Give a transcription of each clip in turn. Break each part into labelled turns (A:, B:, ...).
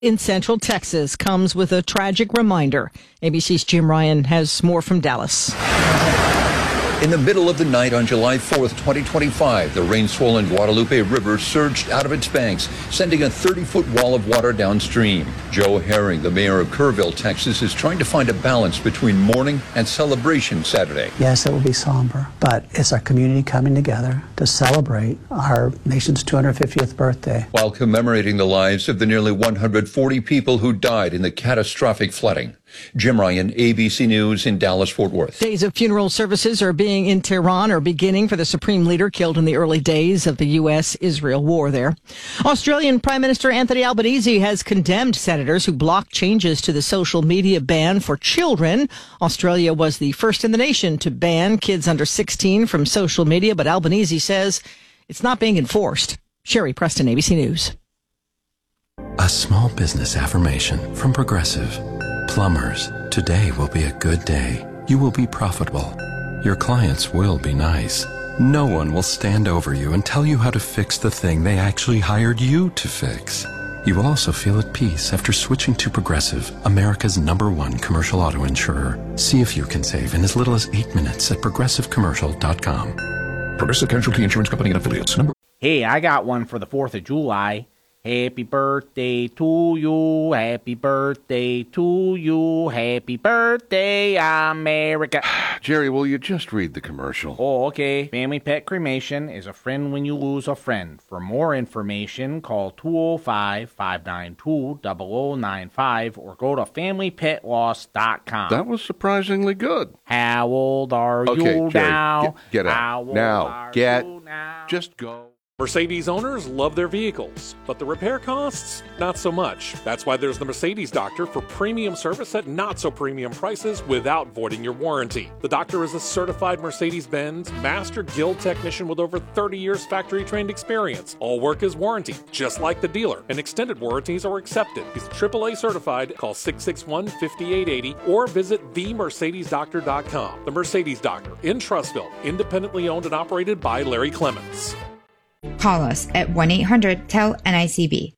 A: in Central Texas comes with a tragic reminder. ABC's Jim Ryan has more from Dallas.
B: In the middle of the night on July 4th, 2025, the rain-swollen Guadalupe River surged out of its banks, sending a 30-foot wall of water downstream. Joe Herring, the mayor of Kerrville, Texas, is trying to find a balance between mourning and celebration Saturday.
C: Yes, it will be somber, but it's our community coming together to celebrate our nation's 250th birthday.
B: While commemorating the lives of the nearly 140 people who died in the catastrophic flooding. Jim Ryan, ABC News in Dallas-Fort Worth.
A: Days of funeral services in Tehran are beginning for the supreme leader killed in the early days of the U.S.-Israel war there. Australian Prime Minister Anthony Albanese has condemned senators who blocked changes to the social media ban for children. Australia was the first in the nation to ban kids under 16 from social media, but Albanese says it's not being enforced. Sherry Preston, ABC News.
D: A small business affirmation from Progressive. Plumbers, today will be a good day. You will be profitable. Your clients will be nice. No one will stand over you and tell you how to fix the thing they actually hired you to fix. You will also feel at peace after switching to Progressive, America's #1 commercial auto insurer. See if you can save in as little as 8 minutes at progressivecommercial.com.
E: Progressive Casualty Insurance Company and Affiliates.
F: Hey, I got one for the 4th of July. Happy birthday to you, happy birthday to you, happy birthday, America.
E: Jerry, will you just read the commercial?
F: Oh, okay. Family Pet Cremation is a friend when you lose a friend. For more information, call 205-592-0095 or go to FamilyPetLoss.com.
E: That was surprisingly good.
F: How old are you
E: Jerry,
F: now?
E: Get out.
F: How old
E: Now.
F: are
E: Get.
F: you now?
E: Just go.
G: Mercedes owners love their vehicles, but the repair costs, not so much. That's why there's the Mercedes Doctor for premium service at not so premium prices without voiding your warranty. The doctor is a certified Mercedes-Benz Master Guild technician with over 30 years factory-trained experience. All work is warranty, just like the dealer, and extended warranties are accepted. He's AAA certified. Call 661-5880 or visit themercedesdoctor.com. The Mercedes Doctor in Trussville, independently owned and operated by Larry Clements.
H: Call us at 1-800-TEL-NICB.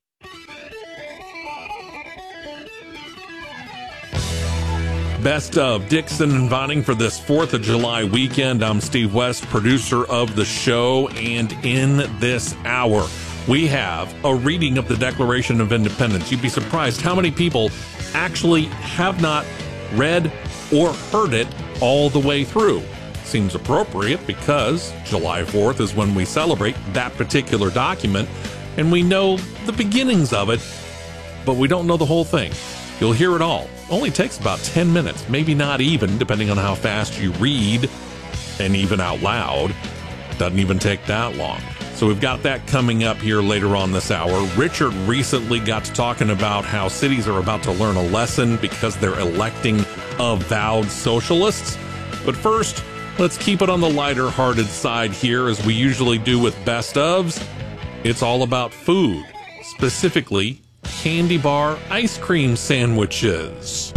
I: Best of Dixon and Vining for this 4th of July weekend. I'm Steve West, producer of the show, and in this hour, we have a reading of the Declaration of Independence. You'd be surprised how many people actually have not read or heard it all the way through. Seems appropriate because July 4th is when we celebrate that particular document, and we know the beginnings of it, but we don't know the whole thing. You'll hear it all. Only takes about 10 minutes, maybe not even, depending on how fast you read, and even out loud. Doesn't even take that long. So we've got that coming up here later on this hour. Richard recently got to talking about how cities are about to learn a lesson because they're electing avowed socialists. But first, let's keep it on the lighter-hearted side here, as we usually do with Best Ofs. It's all about food, specifically candy bar ice cream sandwiches.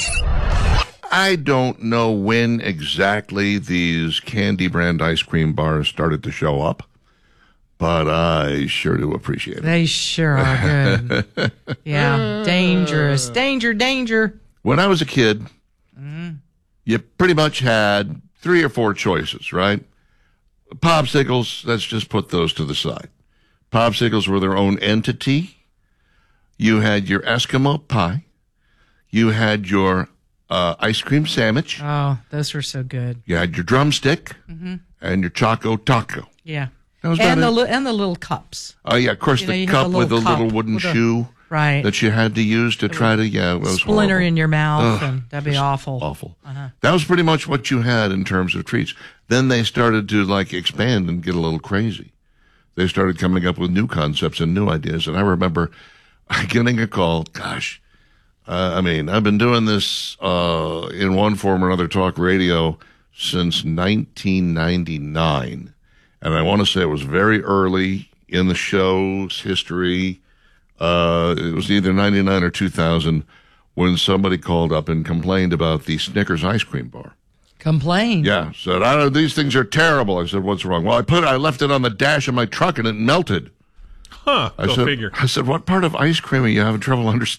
E: I don't know when exactly these candy brand ice cream bars started to show up, but I sure do appreciate it.
J: They sure are good. Yeah, dangerous. Danger.
E: When I was a kid, you pretty much had 3 or 4 choices, right? Popsicles, let's just put those to the side. Popsicles were their own entity. You had your Eskimo pie. You had your ice cream sandwich.
J: Oh, those were so good.
E: You had your drumstick and your Choco Taco.
J: Yeah.
E: And
J: the little cups.
E: Oh, yeah, of course, the cup with the little wooden shoe.
J: Right.
E: That you had to use to try to, it was
J: splinter
E: horrible.
J: in your mouth, and that'd be awful.
E: Awful. That was pretty much what you had in terms of treats. Then they started to, expand and get a little crazy. They started coming up with new concepts and new ideas, and I remember getting a call, I've been doing this in one form or another, talk radio, since 1999. And I want to say it was very early in the show's history. It was either 99 or 2000 when somebody called up and complained about the Snickers ice cream bar.
J: Complained?
E: Yeah. Said, these things are terrible. I said, what's wrong? Well, I left it on the dash of my truck and it melted.
I: Huh. Go figure.
E: I said, what part of ice cream are you having trouble understanding?